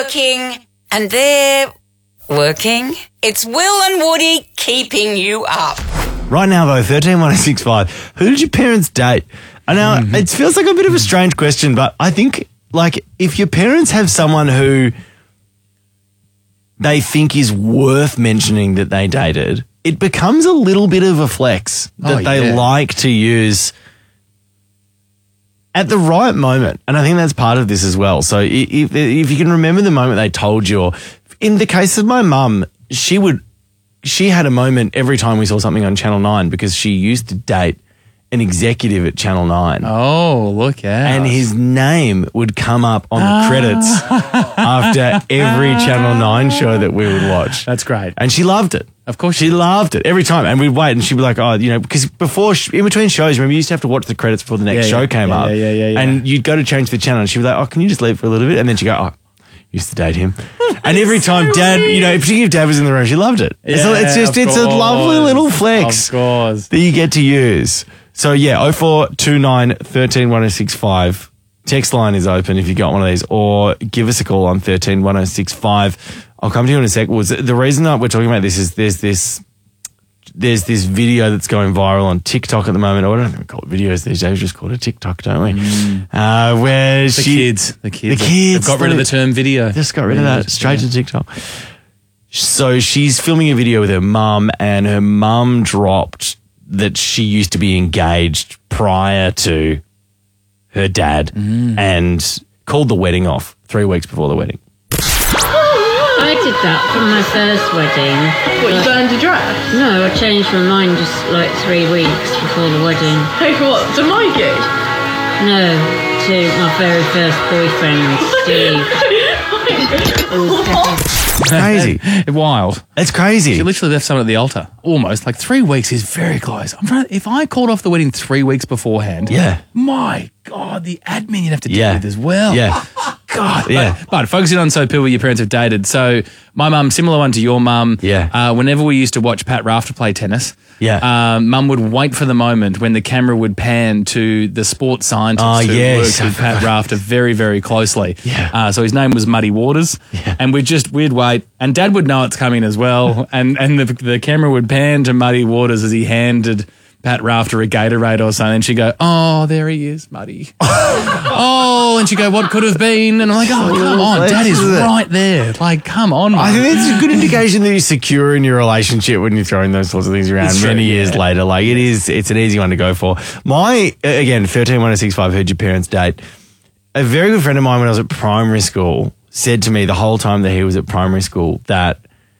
working and they're working. It's Will and Woody keeping you up. Right now, though, 131065, who did your parents date? I know it feels like a bit of a strange question, but I think, like, if your parents have someone who they think is worth mentioning that they dated, it becomes a little bit of a flex that they like to use at the right moment. And I think that's part of this as well. So if you can remember the moment they told you, or in the case of my mum, she had a moment every time we saw something on Channel 9 because she used to date an executive at Channel 9. Oh, look out. And his name would come up on the credits after every Channel 9 show that we would watch. That's great. And she loved it. Of course she loved it every time. And we'd wait and she'd be like, oh, you know, because before, in between shows, remember, you used to have to watch the credits before the next show came up. Yeah. And you'd go to change the channel and she'd be like, oh, can you just leave for a little bit? And then she'd go, oh, used to date him. And every time Dad, you know, particularly if Dad was in the room, she loved it. It's a lovely little flex of course. that you get to use. So, yeah, 0429 13 1065. Text line is open if you got one of these, or give us a call on 13 1065. I'll come to you in a sec. The reason that we're talking about this is there's this video that's going viral on TikTok at the moment. I don't even call it videos these days. We just call it a TikTok, don't we? Where the kids. They've got rid of the term video. Just got rid of that. Straight to TikTok. So she's filming a video with her mum, and her mum dropped that she used to be engaged prior to her dad and called the wedding off 3 weeks before the wedding. I did that for my first wedding. What, you burned a dress? No, I changed my mind just like 3 weeks before the wedding. Hey, what, to my gig? No, to my very first boyfriend, Steve. Crazy. Wild. It's crazy. She literally left someone at the altar. Almost. Like 3 weeks is very close. If I called off the wedding 3 weeks beforehand, my God, the admin you'd have to deal with as well. Yeah. God. But focusing on people your parents have dated. So my mum, similar one to your mum. Yeah. Whenever we used to watch Pat Rafter play tennis, mum would wait for the moment when the camera would pan to the sports scientist who worked with Pat Rafter very, very closely. Yeah. So his name was Muddy Waters. Yeah. And we'd wait, and Dad would know it's coming as well. and the camera would pan to Muddy Waters as he handed Pat Rafter a Gatorade or something, and she'd go, oh, there he is, Muddy. And she'd go, what could have been? And I'm like, oh, come on, Dad is right there. Like, come on, Mum. I think it's a good indication that you're secure in your relationship when you're throwing those sorts of things around many years later. Like, it's an easy one to go for. Again, 131065, heard your parents date. A very good friend of mine when I was at primary school said to me the whole time that he was at primary school that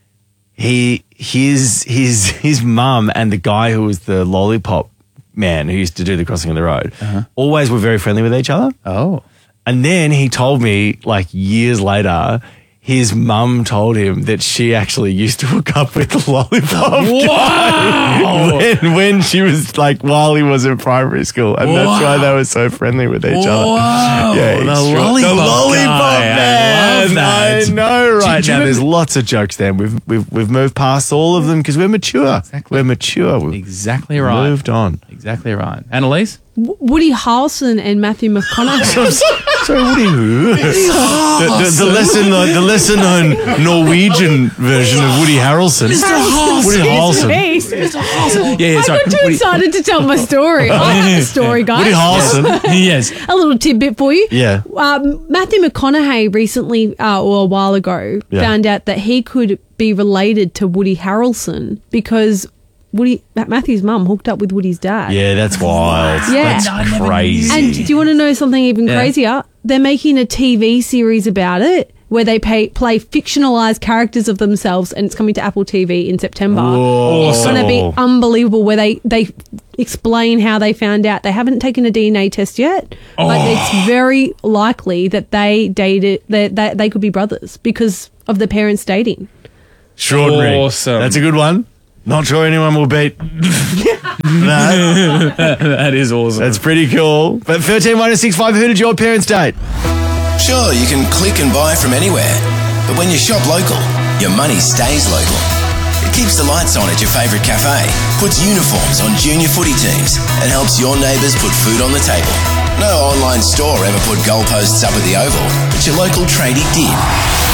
his mum and the guy who was the lollipop man who used to do the crossing of the road always were very friendly with each other. Oh. And then he told me, like, years later, his mum told him that she actually used to hook up with the lollipop guy when she was, like, while he was in primary school. And that's why they were so friendly with each other. Yeah, the lollipop man. I know, right? Now, there's lots of jokes there. We've moved past all of them because we're mature. Exactly. We're mature. We've exactly right. Moved on. Exactly right. Annalise? Woody Harrelson and Matthew McConaughey. Sorry, Woody who? The lesser known Norwegian version of Woody Harrelson. Mr. Harrelson. Woody Harrelson. Mr. Harrelson. Yeah, sorry. I got too excited to tell my story. I have the story, guys. Woody Harrelson. Yes. A little tidbit for you. Yeah. Matthew McConaughey recently, or a while ago, found out that he could be related to Woody Harrelson because Matthew's mum hooked up with Woody's dad. Yeah, that's wild. Yeah. That's crazy. And do you want to know something even crazier? They're making a TV series about it where they play fictionalized characters of themselves, and it's coming to Apple TV in September. Whoa. It's going to be unbelievable where they explain how they found out. They haven't taken a DNA test yet, but it's very likely that they dated, that they could be brothers because of the parents dating. Extraordinary. Awesome. That's a good one. Not sure anyone will beat. No. That is awesome. That's pretty cool. But 131065, who did your parents date? Sure, you can click and buy from anywhere. But when you shop local, your money stays local. It keeps the lights on at your favourite cafe, puts uniforms on junior footy teams, and helps your neighbours put food on the table. No online store ever put goalposts up at the Oval, but your local tradie did.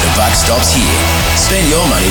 the buck stops here. Spend your money